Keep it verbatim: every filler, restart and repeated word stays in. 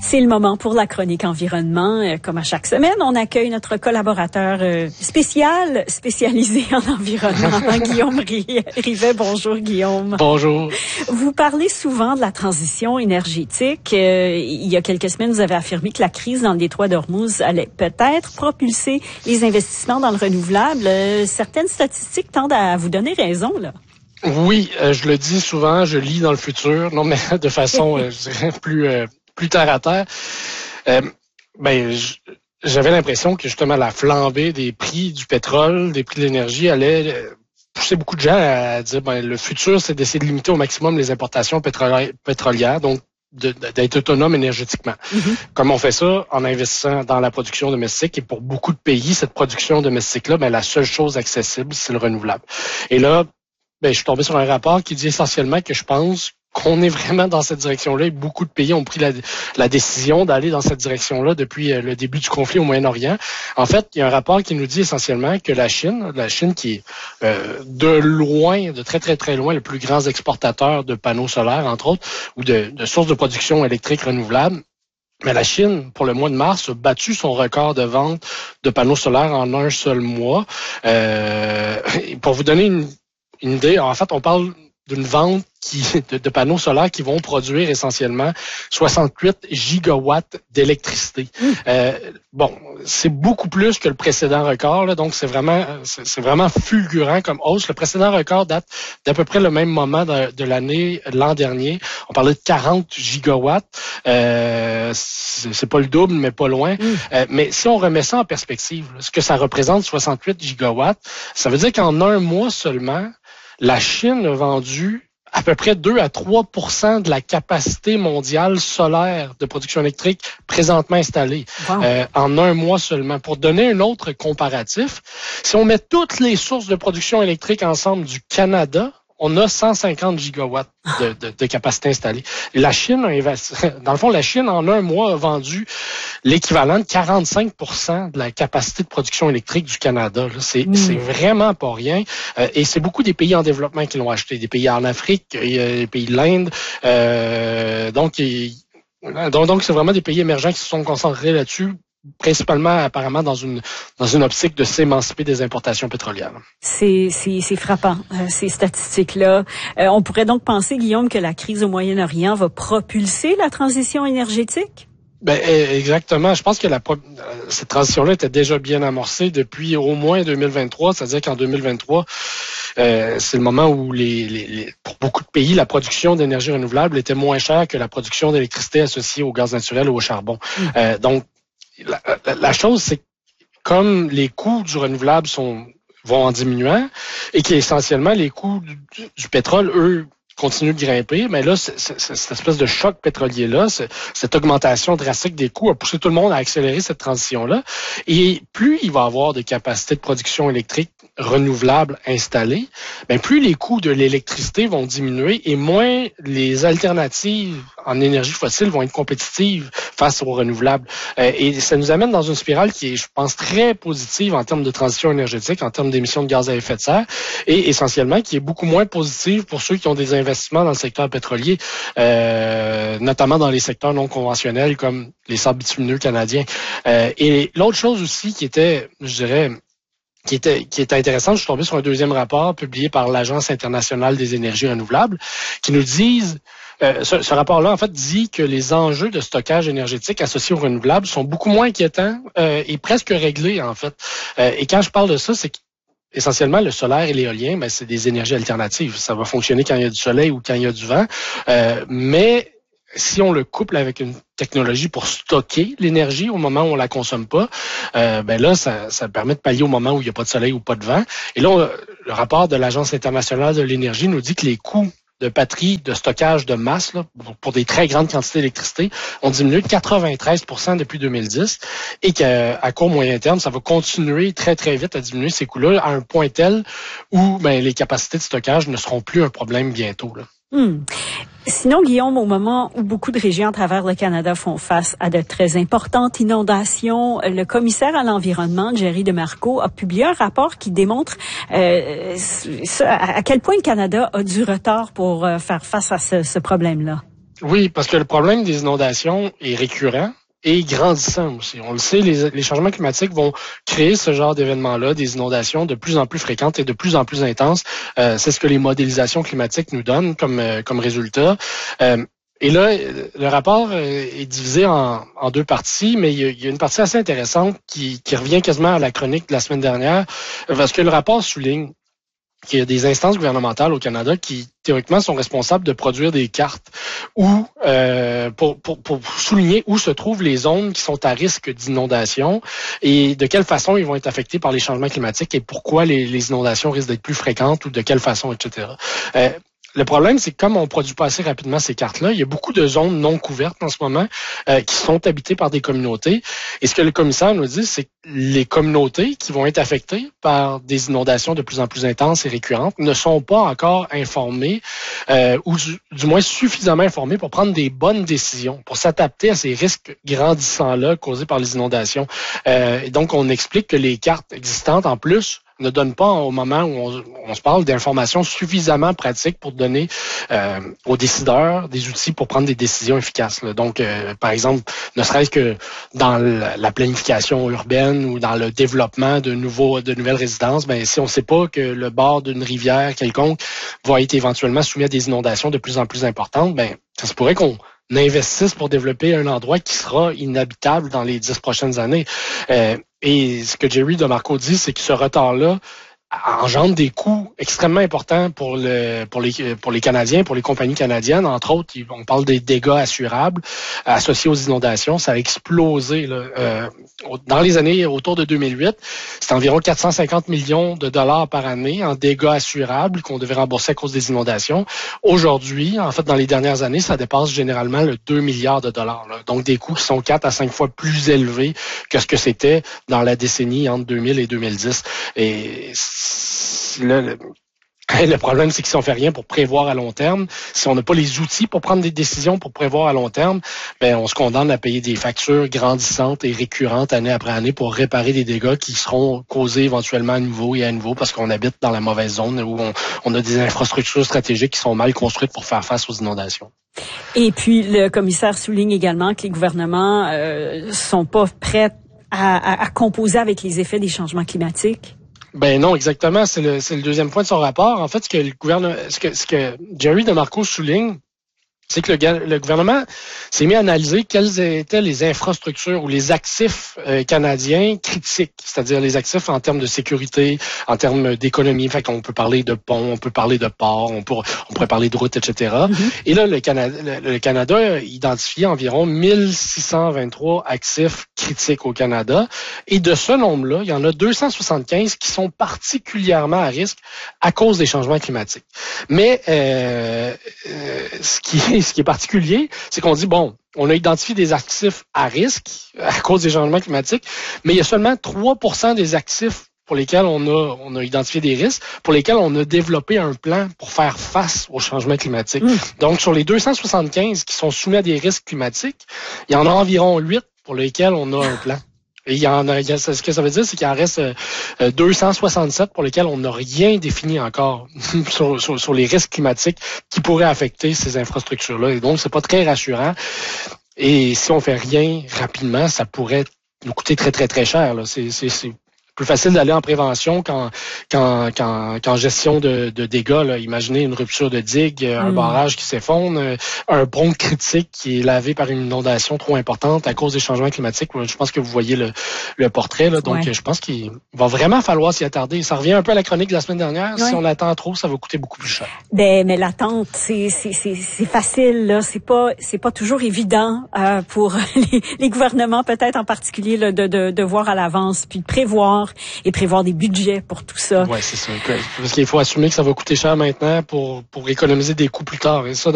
C'est le moment pour la chronique environnement. Comme à chaque semaine, on accueille notre collaborateur spécial, spécialisé en environnement, Guillaume Rivet. Bonjour Guillaume. Bonjour. Vous parlez souvent de la transition énergétique. Euh, il y a quelques semaines, vous avez affirmé que la crise dans le détroit d'Ormuz allait peut-être propulser les investissements dans le renouvelable. Euh, certaines statistiques tendent à vous donner raison, là. Oui, euh, je le dis souvent, je lis dans le futur, non mais de façon, euh, je dirais, plus... Euh, plus terre à terre, euh, ben, j'avais l'impression que justement la flambée des prix du pétrole, des prix de l'énergie allait pousser beaucoup de gens à dire ben le futur, c'est d'essayer de limiter au maximum les importations pétroli- pétrolières, donc de, d'être autonome énergétiquement. Mm-hmm. Comme on fait ça en investissant dans la production domestique, et pour beaucoup de pays, cette production domestique-là, ben la seule chose accessible, c'est le renouvelable. Et là, ben je suis tombé sur un rapport qui dit essentiellement que je pense qu'on est vraiment dans cette direction-là et beaucoup de pays ont pris la, la décision d'aller dans cette direction-là depuis le début du conflit au Moyen-Orient. En fait, il y a un rapport qui nous dit essentiellement que la Chine, la Chine qui est euh, de loin, de très très très loin, le plus grand exportateur de panneaux solaires, entre autres, ou de, de sources de production électrique renouvelables, mais la Chine, pour le mois de mars, a battu son record de vente de panneaux solaires en un seul mois. Euh, pour vous donner une, une idée, en fait, on parle d'une vente qui, de, de panneaux solaires qui vont produire essentiellement soixante-huit gigawatts d'électricité. Mmh. Euh, bon, c'est beaucoup plus que le précédent record, là, donc c'est vraiment, c'est, c'est vraiment fulgurant comme hausse. Le précédent record date d'à peu près le même moment de, de l'année, l'an dernier. On parlait de quarante gigawatts. Euh, c'est, c'est pas le double, mais pas loin. Mmh. Euh, mais si on remet ça en perspective, là, ce que ça représente, soixante-huit gigawatts, ça veut dire qu'en un mois seulement, la Chine a vendu à peu près deux à trois pour cent de la capacité mondiale solaire de production électrique présentement installée. Wow. euh, en un mois seulement. Pour donner un autre comparatif, si on met toutes les sources de production électrique ensemble du Canada, on a cent cinquante gigawatts de, de, de capacité installée. La Chine a investi, dans le fond, la Chine en un mois a vendu l'équivalent de quarante-cinq pour cent de la capacité de production électrique du Canada. Là. C'est, mmh. c'est vraiment pas rien. Euh, et c'est beaucoup des pays en développement qui l'ont acheté. Des pays en Afrique, et, euh, des pays de l'Inde. Euh, donc, et, donc, donc, c'est vraiment des pays émergents qui se sont concentrés là-dessus, principalement apparemment dans une dans une optique de s'émanciper des importations pétrolières. C'est c'est c'est frappant euh, ces statistiques-là. Euh, on pourrait donc penser, Guillaume, que la crise au Moyen-Orient va propulser la transition énergétique? Ben exactement. Je pense que la cette transition-là était déjà bien amorcée depuis au moins deux mille vingt-trois, c'est-à-dire qu'en deux mille vingt-trois, euh, c'est le moment où les, les, les pour beaucoup de pays, la production d'énergie renouvelable était moins chère que la production d'électricité associée au gaz naturel ou au charbon. Mmh. Euh, donc La, la, la chose, c'est que comme les coûts du renouvelable sont vont en diminuant et qu'essentiellement les coûts du, du pétrole, eux, continuent de grimper, mais là, c'est, c'est, c'est, cette espèce de choc pétrolier-là, c'est, cette augmentation drastique des coûts a poussé tout le monde à accélérer cette transition-là. Et plus il va y avoir de capacités de production électrique renouvelables installées, bien, plus les coûts de l'électricité vont diminuer et moins les alternatives en énergie fossile vont être compétitives face aux renouvelables. Euh, et ça nous amène dans une spirale qui est, je pense, très positive en termes de transition énergétique, en termes d'émissions de gaz à effet de serre, et essentiellement qui est beaucoup moins positive pour ceux qui ont des investissements dans le secteur pétrolier, euh, notamment dans les secteurs non conventionnels comme les sables bitumineux canadiens. Euh, et l'autre chose aussi qui était, je dirais, qui était qui était intéressante, je suis tombé sur un deuxième rapport publié par l'Agence internationale des énergies renouvelables qui nous disent Euh, ce, ce rapport-là, en fait, dit que les enjeux de stockage énergétique associés aux renouvelables sont beaucoup moins inquiétants euh, et presque réglés, en fait. Euh, et quand je parle de ça, c'est qu'essentiellement, le solaire et l'éolien, ben, c'est des énergies alternatives. Ça va fonctionner quand il y a du soleil ou quand il y a du vent. Euh, mais si on le couple avec une technologie pour stocker l'énergie au moment où on la consomme pas, euh, ben là, ça, ça permet de pallier au moment où il n'y a pas de soleil ou pas de vent. Et là, on, le rapport de l'Agence internationale de l'énergie nous dit que les coûts de batterie, de stockage de masse, là, pour des très grandes quantités d'électricité, ont diminué de quatre-vingt-treize pour cent depuis deux mille dix et qu'à court moyen terme, ça va continuer très, très vite à diminuer ces coûts-là à un point tel où ben, les capacités de stockage ne seront plus un problème bientôt, là. Hmm. Sinon, Guillaume, au moment où beaucoup de régions à travers le Canada font face à de très importantes inondations, le commissaire à l'environnement, Jerry DeMarco, a publié un rapport qui démontre euh, à quel point le Canada a du retard pour euh, faire face à ce, ce problème-là. Oui, parce que le problème des inondations est récurrent et grandissant aussi. On le sait, les, les changements climatiques vont créer ce genre d'événements-là, des inondations de plus en plus fréquentes et de plus en plus intenses. Euh, c'est ce que les modélisations climatiques nous donnent comme, euh, comme résultat. Euh, Et là, le rapport est divisé en, en deux parties, mais il y, a, il y a une partie assez intéressante qui, qui revient quasiment à la chronique de la semaine dernière, parce que le rapport souligne qu'il y a des instances gouvernementales au Canada qui, théoriquement, sont responsables de produire des cartes où, euh, pour, pour, pour souligner où se trouvent les zones qui sont à risque d'inondation et de quelle façon ils vont être affectés par les changements climatiques et pourquoi les, les inondations risquent d'être plus fréquentes ou de quelle façon, et cetera. Euh, Le problème, c'est que comme on produit pas assez rapidement ces cartes-là, il y a beaucoup de zones non couvertes en ce moment euh, qui sont habitées par des communautés. Et ce que le commissaire nous dit, c'est que les communautés qui vont être affectées par des inondations de plus en plus intenses et récurrentes ne sont pas encore informées euh, ou du, du moins suffisamment informées pour prendre des bonnes décisions, pour s'adapter à ces risques grandissants-là causés par les inondations. Euh, et donc, on explique que les cartes existantes, en plus, ne donne pas au moment où on, on se parle d'informations suffisamment pratiques pour donner euh, aux décideurs des outils pour prendre des décisions efficaces. Là. Donc, euh, par exemple, ne serait-ce que dans la planification urbaine ou dans le développement de nouveaux, de nouvelles résidences, ben si on ne sait pas que le bord d'une rivière quelconque va être éventuellement soumis à des inondations de plus en plus importantes, ben ça se pourrait qu'on investisse pour développer un endroit qui sera inhabitable dans les dix prochaines années. Euh, et ce que Jerry DeMarco dit, c'est que ce retard-là engendre des coûts extrêmement importants pour le pour les pour les Canadiens, pour les compagnies canadiennes. Entre autres, on parle des dégâts assurables associés aux inondations. Ça a explosé là, euh, dans les années autour de deux mille huit. C'est environ quatre cent cinquante millions de dollars par année en dégâts assurables qu'on devait rembourser à cause des inondations. Aujourd'hui, en fait, dans les dernières années, ça dépasse généralement le deux milliards de dollars. Là. Donc, des coûts qui sont quatre à cinq fois plus élevés que ce que c'était dans la décennie entre deux mille et deux mille dix. Et Là, le, le problème, c'est que si on fait rien pour prévoir à long terme, si on n'a pas les outils pour prendre des décisions pour prévoir à long terme, ben on se condamne à payer des factures grandissantes et récurrentes année après année pour réparer des dégâts qui seront causés éventuellement à nouveau et à nouveau parce qu'on habite dans la mauvaise zone où on, on a des infrastructures stratégiques qui sont mal construites pour faire face aux inondations. Et puis, le commissaire souligne également que les gouvernements euh, sont pas prêts à, à, à composer avec les effets des changements climatiques. Ben non, exactement. C'est le, c'est le deuxième point de son rapport. En fait, ce que le gouvernement, ce que, ce que Jerry DeMarco souligne, c'est que le, le gouvernement s'est mis à analyser quelles étaient les infrastructures ou les actifs euh, canadiens critiques, c'est-à-dire les actifs en termes de sécurité, en termes d'économie. Fait qu'on peut parler de ponts, on peut parler de ports, on, pour, on pourrait parler de routes, et cetera. Mm-hmm. Et là, le Canada, le, le Canada a identifié environ mille six cent vingt-trois actifs critiques au Canada. Et de ce nombre-là, il y en a deux cent soixante-quinze qui sont particulièrement à risque à cause des changements climatiques. Mais euh, euh, ce qui est Ce qui est particulier, c'est qu'on dit, bon, on a identifié des actifs à risque à cause des changements climatiques, mais il y a seulement trois pour cent des actifs pour lesquels on a, on a identifié des risques, pour lesquels on a développé un plan pour faire face aux changements climatiques. Mmh. Donc, sur les deux cent soixante-quinze qui sont soumis à des risques climatiques, il y en a environ huit pour lesquels on a un plan. Et il y en a, il y a, ce que ça veut dire, c'est qu'il en reste euh, deux cent soixante-sept pour lesquels on n'a rien défini encore sur, sur, sur les risques climatiques qui pourraient affecter ces infrastructures-là. Et donc, c'est pas très rassurant. Et si on fait rien rapidement, ça pourrait nous coûter très, très, très cher. Là. C'est, c'est, c'est plus facile d'aller en prévention qu'en, qu'en, qu'en, qu'en gestion de, de dégâts. Là. Imaginez une rupture de digue, un mmh. barrage qui s'effondre, un pont critique qui est lavé par une inondation trop importante à cause des changements climatiques. Je pense que vous voyez le, le portrait. Là. Donc, ouais. je pense qu'il va vraiment falloir s'y attarder. Ça revient un peu à la chronique de la semaine dernière. Ouais. Si on attend trop, ça va coûter beaucoup plus cher. Ben, mais l'attente, c'est, c'est, c'est, c'est facile. Là. C'est pas, c'est pas toujours évident euh, pour les, les gouvernements, peut-être en particulier, là, de, de, de voir à l'avance, puis de prévoir et prévoir des budgets pour tout ça. Oui, c'est ça. Parce qu'il faut assumer que ça va coûter cher maintenant pour, pour économiser des coûts plus tard. Et ça,